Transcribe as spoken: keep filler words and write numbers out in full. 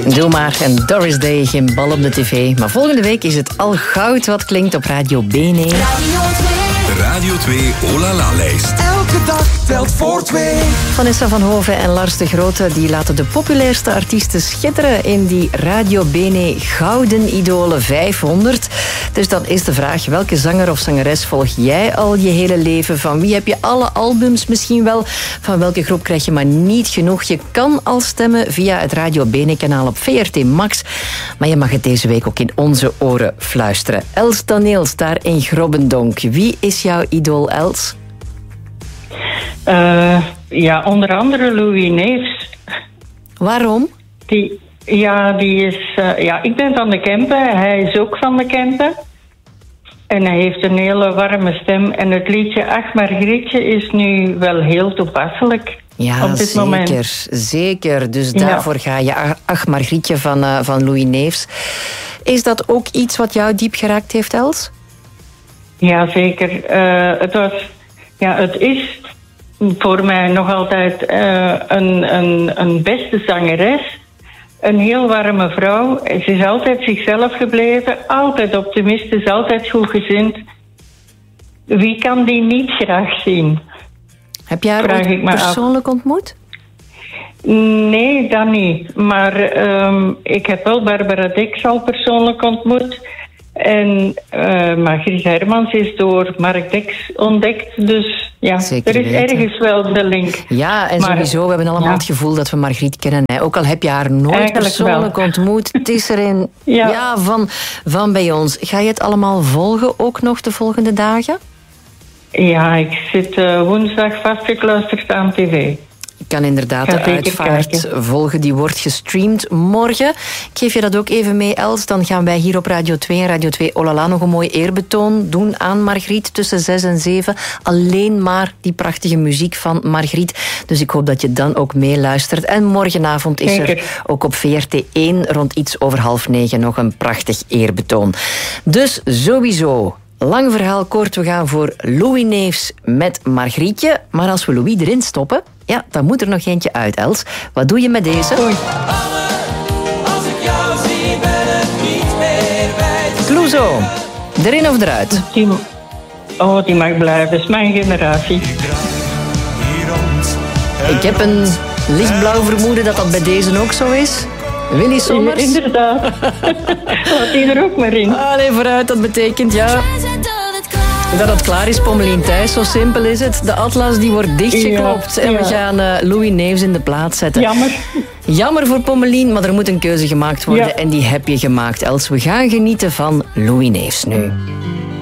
Doe maar, en Doris Day, geen bal op de tv. Maar volgende week is het al goud wat klinkt op Radio B N E. De Radio twee Olala-lijst. Elke dag telt voor twee. Vanessa van Hoven en Lars de Grote die laten de populairste artiesten schitteren in die Radio B N E Gouden Idolen vijfhonderd. Dus dan is de vraag, welke zanger of zangeres volg jij al je hele leven? Van wie heb je alle albums misschien wel? Van welke groep krijg je maar niet genoeg? Je kan al stemmen via het Radio B N E-kanaal op V R T Max. Maar je mag het deze week ook in onze oren fluisteren. Els Daniels daar in Grobbendonk. Wie is jouw idool, Els? Uh, ja, onder andere Louis Neefs. Waarom? Die, ja, die is... Uh, ja, ik ben van de Kempen. Hij is ook van de Kempen. En hij heeft een hele warme stem. En het liedje Ach Margrietje is nu wel heel toepasselijk. Ja, op dit zeker. moment. Zeker. Dus daarvoor ja. ga je. Ach Margrietje van, uh, van Louis Neefs. Is dat ook iets wat jou diep geraakt heeft, Els? Ja, zeker. Uh, het was... Ja, het is voor mij nog altijd uh, een, een, een beste zangeres. Een heel warme vrouw. Ze is altijd zichzelf gebleven. Altijd optimistisch, altijd goedgezind. Wie kan die niet graag zien? Heb jij haar ooit persoonlijk af. ontmoet? Nee, dat niet. Maar um, ik heb wel Barbara Dix al persoonlijk ontmoet. En uh, Margriet Hermans is door Mark Dix ontdekt. Dus ja, Zeker er is weten. ergens wel de link. Ja, en maar, sowieso, we hebben allemaal ja. het gevoel dat we Margriet kennen. Hè. Ook al heb je haar nooit Eigenlijk persoonlijk wel. ontmoet. Het is er een ja. ja, van, van bij ons. Ga je het allemaal volgen, ook nog de volgende dagen? Ja, ik zit uh, woensdag vastgekluisterd aan tv. Ik kan inderdaad de uitvaart kijken. volgen. Die wordt gestreamd morgen. Ik geef je dat ook even mee, Els. Dan gaan wij hier op Radio twee en Radio twee Olala nog een mooi eerbetoon doen aan Margriet tussen zes en zeven. Alleen maar die prachtige muziek van Margriet. Dus ik hoop dat je dan ook meeluistert. En morgenavond is Zeker. er ook op V R T één rond iets over half negen nog een prachtig eerbetoon. Dus sowieso... Lang verhaal kort, we gaan voor Louis Neefs met Margrietje. Maar als we Louis erin stoppen, ja, dan moet er nog eentje uit, Els. Wat doe je met deze? Oei. Als ik jou zie, ben het niet meer bij. Clouseau, erin of eruit? Die, oh, die mag blijven, dat is mijn generatie. Ik heb een lichtblauw vermoeden dat dat bij deze ook zo is. Willy Sommers? Ja, inderdaad. Laat die er ook maar in. Allee, vooruit, dat betekent ja... dat het klaar is, Pommelien Thijs. Zo simpel is het. De atlas die wordt dichtgeklopt. Ja, en ja. we gaan uh, Louis Neefs in de plaats zetten. Jammer. Jammer voor Pommelien, maar er moet een keuze gemaakt worden. Ja. En die heb je gemaakt, Els. We gaan genieten van Louis Neefs nu.